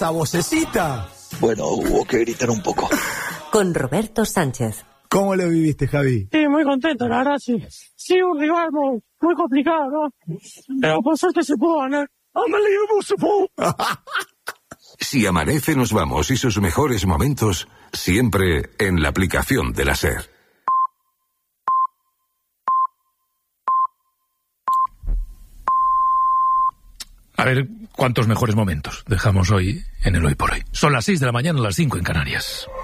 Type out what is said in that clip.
esta vocecita? Bueno, hubo que gritar un poco. Con Roberto Sánchez. ¿Cómo lo viviste, Javi? Sí, muy contento, la verdad, sí. Sí, un rival muy complicado, ¿no? Pero por suerte se pudo ganar. Unbelievable support. Si amanece, nos vamos y sus mejores momentos siempre en la aplicación de la SER. A ver cuántos mejores momentos dejamos hoy en el Hoy por Hoy. Son las 6 de la mañana, las 5 en Canarias.